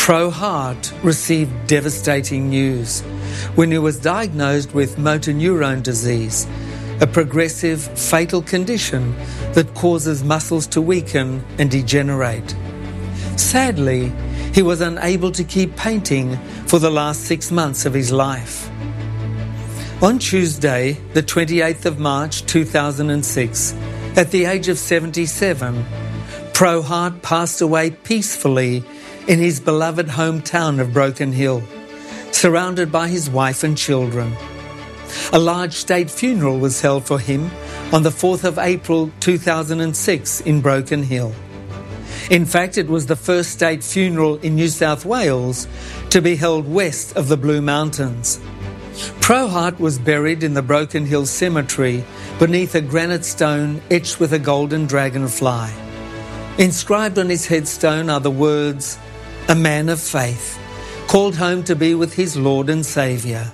Pro Hart received devastating news when he was diagnosed with motor neurone disease, a progressive, fatal condition that causes muscles to weaken and degenerate. Sadly, he was unable to keep painting for the last 6 months of his life. On Tuesday, the 28th of March 2006, at the age of 77, Pro Hart passed away peacefully in his beloved hometown of Broken Hill, surrounded by his wife and children. A large state funeral was held for him on the 4th of April 2006 in Broken Hill. In fact, it was the first state funeral in New South Wales to be held west of the Blue Mountains. Pro Hart was buried in the Broken Hill Cemetery beneath a granite stone etched with a golden dragonfly. Inscribed on his headstone are the words, "A man of faith, called home to be with his Lord and Saviour."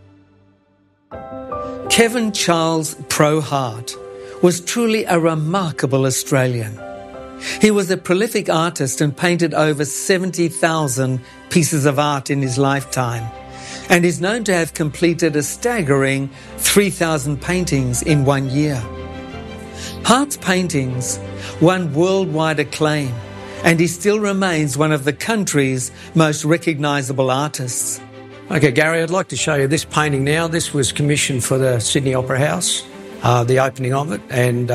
Kevin Charles Pro Hart was truly a remarkable Australian. He was a prolific artist and painted over 70,000 pieces of art in his lifetime, and is known to have completed a staggering 3,000 paintings in 1 year. Hart's paintings won worldwide acclaim, and he still remains one of the country's most recognisable artists. Okay, Gary, I'd like to show you this painting now. This was commissioned for the Sydney Opera House, the opening of it, and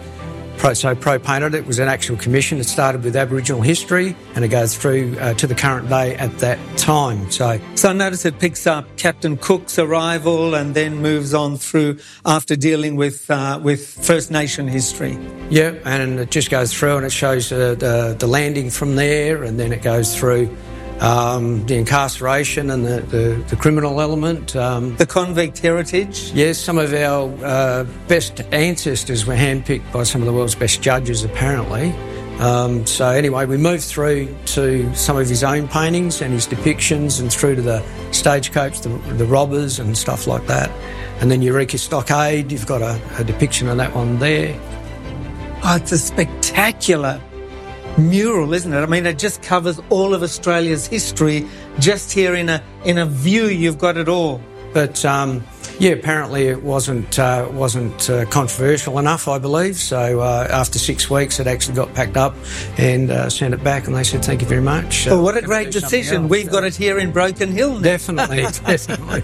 Pro painted it. It was an actual commission. It started with Aboriginal history and it goes through to the current day at that time. So I notice it picks up Captain Cook's arrival and then moves on through after dealing with First Nation history. Yeah, and it just goes through and it shows the landing from there, and then it goes through the incarceration and the criminal element. The convict heritage. Yes, some of our best ancestors were handpicked by some of the world's best judges, apparently. So anyway, we moved through to some of his own paintings and his depictions, and through to the stagecoach, the robbers and stuff like that. And then Eureka Stockade, you've got a depiction of that one there. Oh, it's a spectacular mural, isn't it? I mean, it just covers all of Australia's history. Just here in a view, you've got it all. But yeah, apparently it wasn't controversial enough, I believe. So after 6 weeks, it actually got packed up and sent it back, and they said thank you very much. Well, what a great decision! We've got it here in Broken Hill now. Definitely, definitely.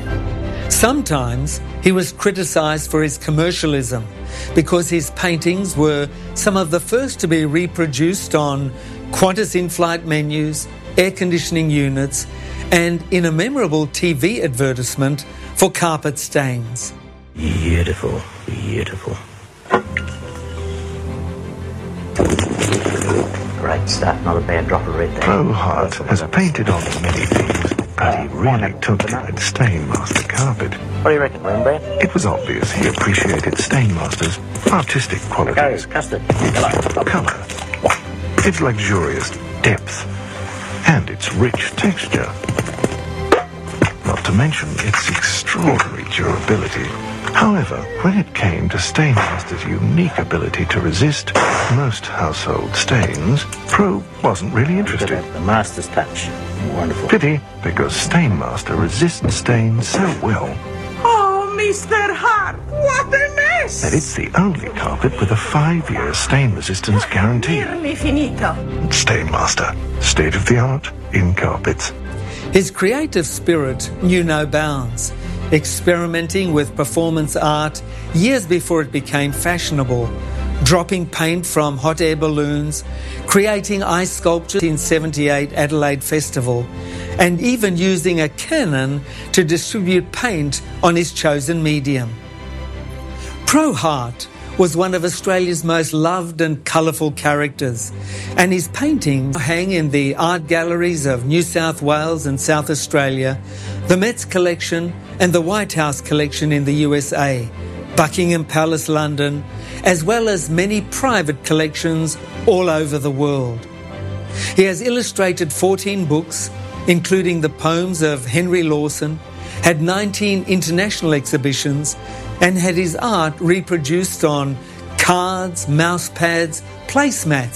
Sometimes he was criticised for his commercialism because his paintings were some of the first to be reproduced on Qantas in-flight menus, air conditioning units, and in a memorable TV advertisement for carpet stains. Beautiful, beautiful. Great start, not a bad drop of red there. Pro Hart has painted on many things, but he really took to that Stainmaster carpet. What do you reckon, Rembrandt? It was obvious he appreciated Stainmaster's artistic qualities. Custard. Colour, its luxurious depth, and its rich texture. Not to mention its extraordinary durability. However, when it came to Stainmaster's unique ability to resist most household stains, Pro wasn't really interested. The master's touch. Wonderful. Pity, because Stainmaster resists stains so well Oh, Mr. Hart, what a mess! that it's the only carpet with a 5-year stain resistance guarantee. Nearly finito. Stainmaster, state-of-the-art in carpets. His creative spirit knew no bounds, experimenting with performance art years before it became fashionable, dropping paint from hot air balloons, creating ice sculptures in '78 Adelaide Festival, and even using a cannon to distribute paint on his chosen medium. Pro Hart was one of Australia's most loved and colourful characters, and his paintings hang in the art galleries of New South Wales and South Australia, the Met's collection and the White House collection in the USA, Buckingham Palace, London, as well as many private collections all over the world. He has illustrated 14 books, including the poems of Henry Lawson, had 19 international exhibitions, and had his art reproduced on cards, mouse pads, placemats,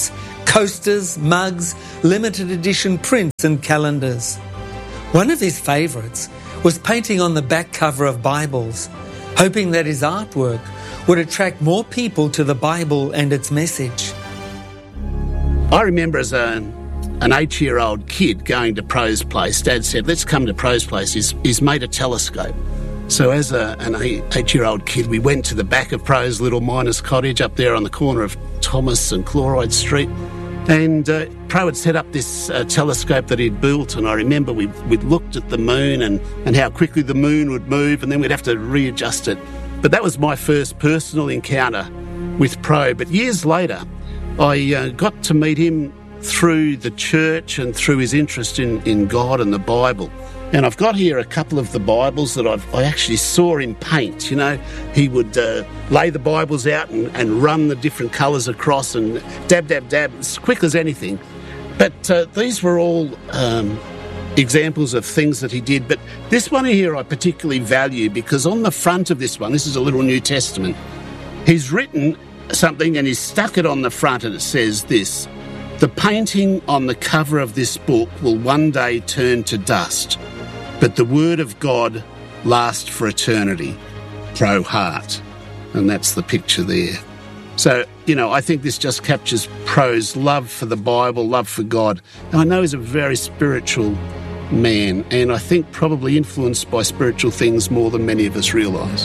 coasters, mugs, limited edition prints and calendars. One of his favourites was painting on the back cover of Bibles, hoping that his artwork would attract more people to the Bible and its message. I remember as an 8-year-old kid going to Pro's place. Dad said, let's come to Pro's place. He's made a telescope. So as an 8-year-old kid, we went to the back of Pro's little miner's cottage up there on the corner of Thomas and Chloride Street. And Pro had set up this telescope that he'd built, and I remember we'd looked at the moon and how quickly the moon would move, and then we'd have to readjust it. But that was my first personal encounter with Pro. But years later, I got to meet him through the church and through his interest in God and the Bible. And I've got here a couple of the Bibles that I actually saw him paint. You know, he would lay the Bibles out and run the different colours across and dab, dab, dab, as quick as anything. But these were all examples of things that he did. But this one here I particularly value because on the front of this one, this is a little New Testament, he's written something and he's stuck it on the front and it says this: the painting on the cover of this book will one day turn to dust, but the word of God lasts for eternity. Pro Hart. And that's the picture there. So, you know, I think this just captures Pro's love for the Bible, love for God. And I know he's a very spiritual man, and I think probably influenced by spiritual things more than many of us realise.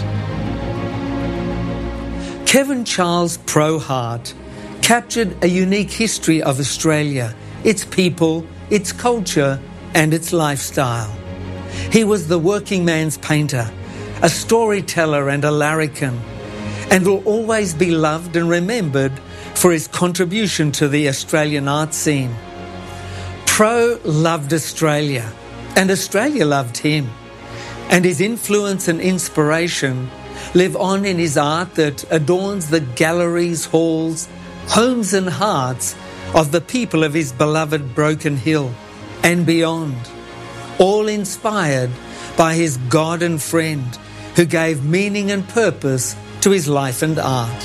Kevin Charles Pro Hart captured a unique history of Australia, its people, its culture and its lifestyle. He was the working man's painter, a storyteller and a larrikin, and will always be loved and remembered for his contribution to the Australian art scene. Pro loved Australia, and Australia loved him, and his influence and inspiration live on in his art that adorns the galleries, halls, homes and hearts of the people of his beloved Broken Hill and beyond, all inspired by his God and friend who gave meaning and purpose to his life and art.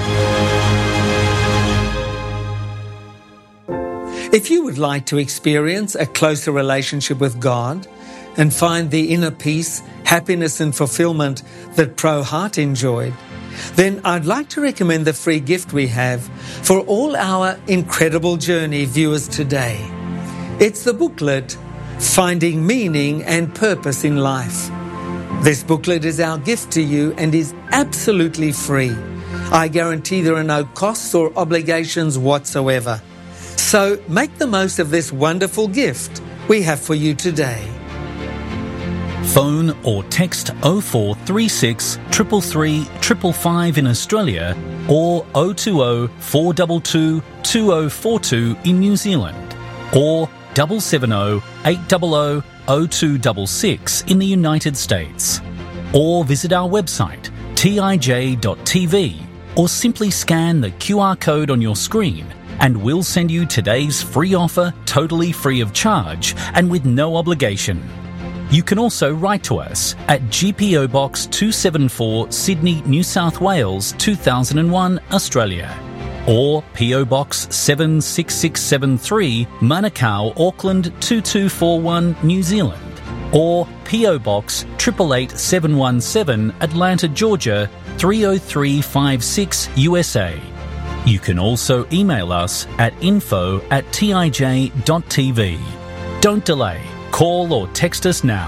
If you would like to experience a closer relationship with God and find the inner peace, happiness and fulfillment that Pro Hart enjoyed, then I'd like to recommend the free gift we have for all our Incredible Journey viewers today. It's the booklet, Finding Meaning and Purpose in Life. This booklet is our gift to you and is absolutely free. I guarantee there are no costs or obligations whatsoever. So make the most of this wonderful gift we have for you today. Phone or text 0436 333 555 in Australia or 020 422 2042 in New Zealand or 770 800 0266 in the United States, or visit our website tij.tv or simply scan the QR code on your screen and we'll send you today's free offer totally free of charge and with no obligation. You can also write to us at GPO Box 274 Sydney, New South Wales 2001, Australia, or PO Box 76673 Manukau, Auckland 2241, New Zealand, or PO Box 888717 Atlanta, Georgia 30356 USA. You can also email us at info@tij.tv. Don't delay. Call or text us now.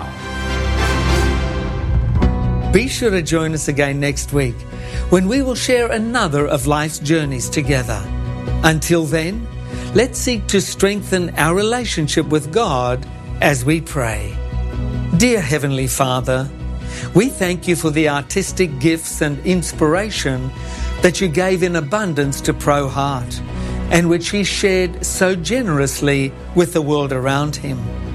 Be sure to join us again next week when we will share another of life's journeys together. Until then, let's seek to strengthen our relationship with God as we pray. Dear Heavenly Father, we thank you for the artistic gifts and inspiration that you gave in abundance to Pro Hart and which he shared so generously with the world around him.